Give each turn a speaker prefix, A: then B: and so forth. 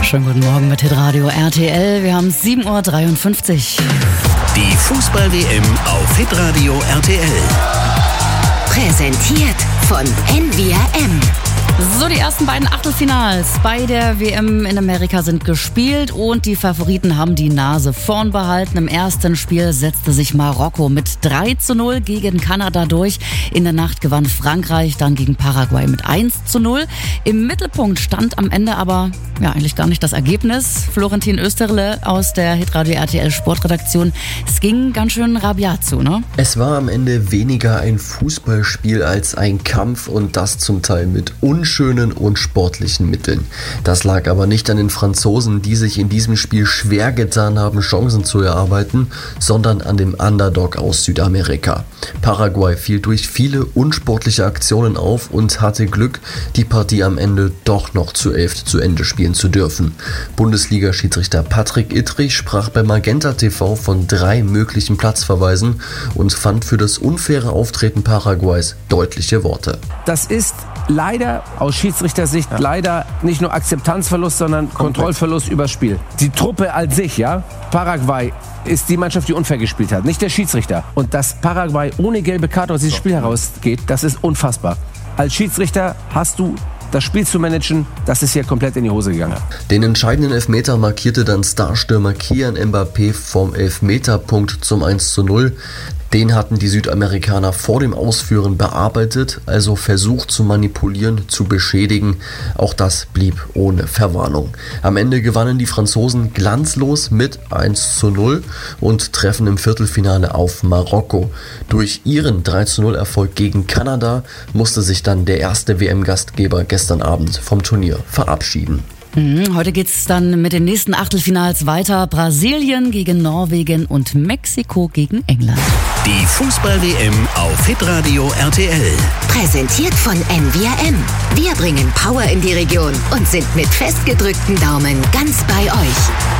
A: Schönen guten Morgen mit Hitradio RTL. Wir haben 7.53 Uhr.
B: Die Fußball-WM auf Hitradio RTL.
C: Präsentiert von NVRM.
A: So, die ersten beiden Achtelfinals bei der WM in Amerika sind gespielt und die Favoriten haben die Nase vorn behalten. Im ersten Spiel setzte sich Marokko mit 3:0 gegen Kanada durch. In der Nacht gewann Frankreich dann gegen Paraguay mit 1:0. Im Mittelpunkt stand am Ende aber eigentlich gar nicht das Ergebnis. Florentin Österle aus der Hitradio RTL Sportredaktion. Es ging ganz schön rabiat zu, ne?
D: Es war am Ende weniger ein Fußballspiel als ein Kampf und das zum Teil mit unschönen und sportlichen Mitteln. Das lag aber nicht an den Franzosen, die sich in diesem Spiel schwer getan haben, Chancen zu erarbeiten, sondern an dem Underdog aus Südamerika. Paraguay fiel durch viele unsportliche Aktionen auf und hatte Glück, die Partie am Ende doch noch zu 11 zu Ende spielen zu dürfen. Bundesliga-Schiedsrichter Patrick Ittrich sprach bei Magenta TV von 3 möglichen Platzverweisen und fand für das unfaire Auftreten Paraguays deutliche Worte.
E: Das ist leider aus Schiedsrichtersicht leider nicht nur Akzeptanzverlust, sondern Kontrollverlust übers Spiel. Die Truppe als sich, Paraguay ist die Mannschaft, die unfair gespielt hat, nicht der Schiedsrichter. Und dass Paraguay ohne gelbe Karte aus diesem Spiel herausgeht, das ist unfassbar. Als Schiedsrichter hast du das Spiel zu managen, das ist hier komplett in die Hose gegangen.
D: Den entscheidenden Elfmeter markierte dann Starstürmer Kylian Mbappé vom Elfmeterpunkt zum 1:0. Den hatten die Südamerikaner vor dem Ausführen bearbeitet, also versucht zu manipulieren, zu beschädigen. Auch das blieb ohne Verwarnung. Am Ende gewannen die Franzosen glanzlos mit 1:0 und treffen im Viertelfinale auf Marokko. Durch ihren 3:0 Erfolg gegen Kanada musste sich dann der erste WM-Gastgeber gestern Abend vom Turnier verabschieden.
A: Heute geht's dann mit den nächsten Achtelfinals weiter. Brasilien gegen Norwegen und Mexiko gegen England.
B: Die Fußball-WM auf Hitradio RTL.
C: Präsentiert von NVRM. Wir bringen Power in die Region und sind mit festgedrückten Daumen ganz bei euch.